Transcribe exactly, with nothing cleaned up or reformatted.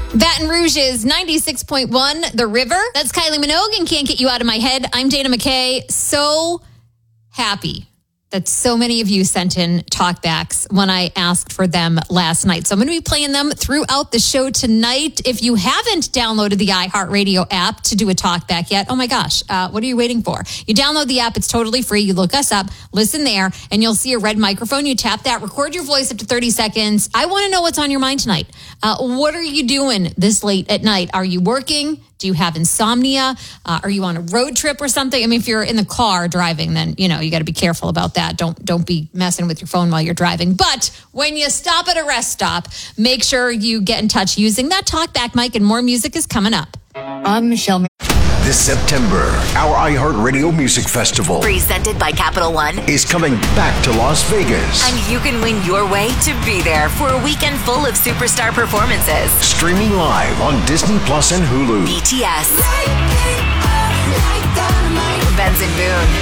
Baton Rouge's ninety-six point one, The River. That's Kylie Minogue and Can't Get You Out of My Head. I'm Dana McKay. So happy that so many of you sent in talkbacks when I asked for them last night. So I'm going to be playing them throughout the show tonight. If you haven't downloaded the iHeartRadio app to do a talkback yet, oh my gosh, uh, what are you waiting for? You download the app. It's totally free. You look us up, listen there, and you'll see a red microphone. You tap that, record your voice up to thirty seconds. I want to know what's on your mind tonight. Uh, what are you doing this late at night? Are you working? Do you have insomnia? Uh, are you on a road trip or something? I mean, if you're in the car driving, then, you know, you got to be careful about that. Don't don't be messing with your phone while you're driving. But when you stop at a rest stop, make sure you get in touch using that talkback mic, and more music is coming up. I'm Michelle. This September, our iHeartRadio Music Festival, presented by Capital One, is coming back to Las Vegas. And you can win your way to be there for a weekend full of superstar performances. Streaming live on Disney Plus and Hulu. B T S,